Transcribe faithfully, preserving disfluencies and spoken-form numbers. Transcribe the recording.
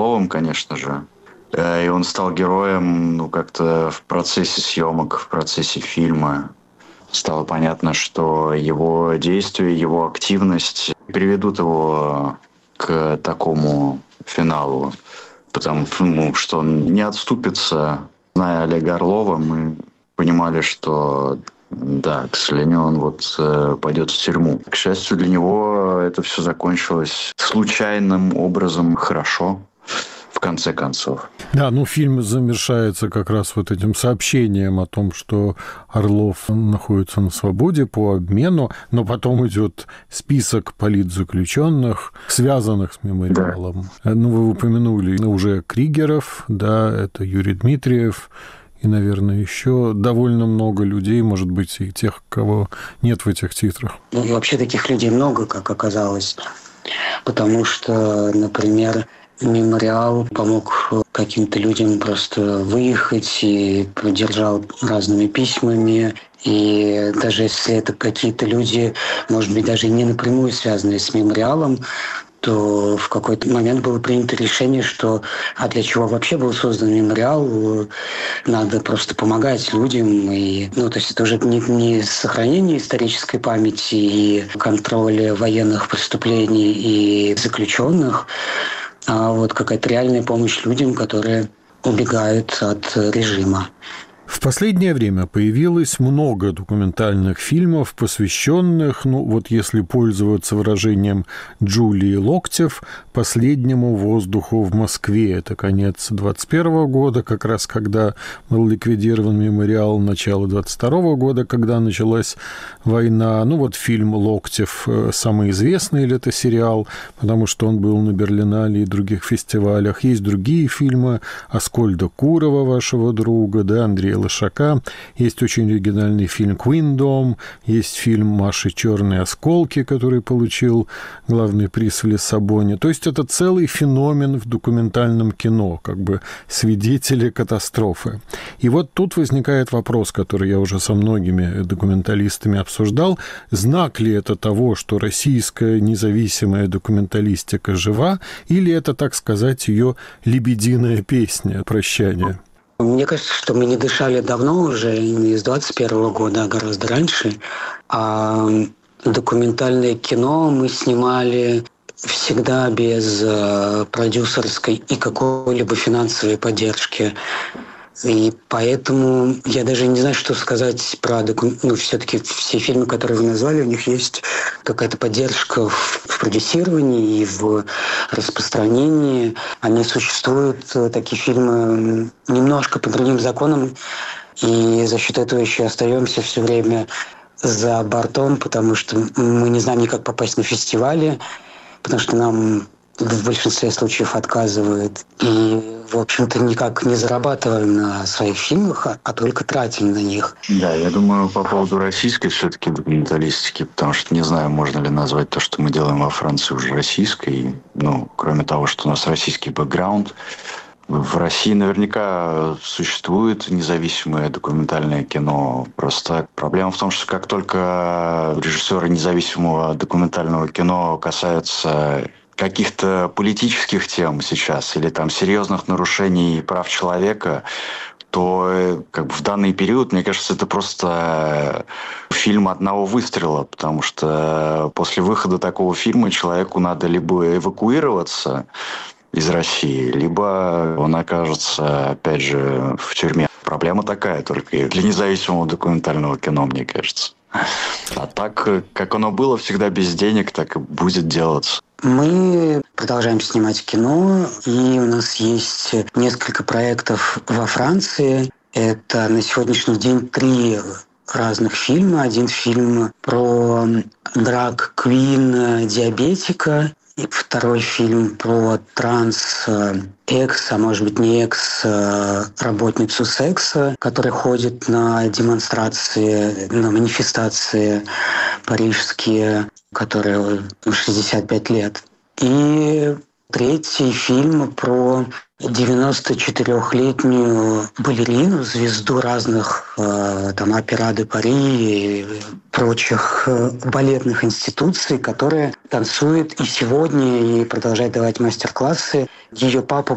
Орловым, конечно же. И он стал героем, ну, как-то в процессе съемок, в процессе фильма. Стало понятно, что его действия, его активность приведут его к такому финалу. Потому что он не отступится. Зная Олега Орлова, мы понимали, что, да, к сожалению, он вот э, пойдет в тюрьму. К счастью для него, это все закончилось случайным образом хорошо, в конце концов. Да, ну фильм завершается как раз вот этим сообщением о том, что Орлов находится на свободе по обмену, но потом идет список политзаключенных, связанных с мемориалом. Да. Ну, вы упомянули уже Кригеров, да, это Юрий Дмитриев, и, наверное, еще довольно много людей, может быть, и тех, кого нет в этих титрах. Ну, вообще таких людей много, как оказалось, потому что, например, мемориал помог каким-то людям просто выехать и поддержал разными письмами. И даже если это какие-то люди, может быть, даже не напрямую связанные с мемориалом, то в какой-то момент было принято решение, что а для чего вообще был создан мемориал, надо просто помогать людям. И, ну, то есть это уже не, не сохранение исторической памяти и контроль военных преступлений и заключенных, а вот какая-то реальная помощь людям, которые убегают от режима. В последнее время появилось много документальных фильмов, посвященных, ну вот если пользоваться выражением Джулии Локтев, последнему воздуху в Москве. Это конец двадцать первого года, как раз когда был ликвидирован мемориал, начало двадцать второго года, когда началась война. Ну вот фильм Локтев самый известный, или это сериал, потому что он был на Берлинале и других фестивалях. Есть другие фильмы Аскольда Курова, вашего друга, да, Андрея Лошака. Есть очень оригинальный фильм «Queendom», есть фильм «Маши черные осколки», который получил главный приз в Лиссабоне. То есть это целый феномен в документальном кино, как бы свидетели катастрофы. И вот тут возникает вопрос, который я уже со многими документалистами обсуждал. Знак ли это того, что российская независимая документалистика жива, или это, так сказать, ее лебединая песня «Прощание»? Мне кажется, что мы не дышали давно уже, не с двадцать первого года, а гораздо раньше. А документальное кино мы снимали всегда без продюсерской и какой-либо финансовой поддержки. И поэтому я даже не знаю, что сказать про документ. Ну, все-таки все фильмы, которые вы назвали, у них есть какая-то поддержка в продюсировании и в распространении. Они существуют, такие фильмы, немножко по другим законам. И за счет этого еще остаемся все время за бортом, потому что мы не знаем никак попасть на фестивали, потому что нам в большинстве случаев отказывают. И, в общем-то, никак не зарабатываем на своих фильмах, а, а только тратим на них. Да, я думаю, по поводу российской все-таки документалистики, потому что не знаю, можно ли назвать то, что мы делаем во Франции, уже российской. Ну, кроме того, что у нас российский бэкграунд. В России наверняка существует независимое документальное кино. Просто проблема в том, что как только режиссеры независимого документального кино касаются каких-то политических тем сейчас или там серьезных нарушений прав человека, то как бы в данный период, мне кажется, это просто фильм одного выстрела, потому что после выхода такого фильма человеку надо либо эвакуироваться из России, либо он окажется, опять же, в тюрьме. Проблема такая только и для независимого документального кино, мне кажется. А так, как оно было всегда без денег, так и будет делаться. Мы продолжаем снимать кино, и у нас есть несколько проектов во Франции. Это на сегодняшний день три разных фильма. Один фильм про драг-квин-диабетика, и второй фильм про транс-экс, а может быть не экс, работницу секса, которая ходит на демонстрации, на манифестации парижские, которые шестьдесят пять лет. И третий фильм про девяносточетырёхлетнюю балерину, звезду разных э, там опера де Пари и прочих э, балетных институций, которая танцует и сегодня, и продолжает давать мастер-классы. Ее папа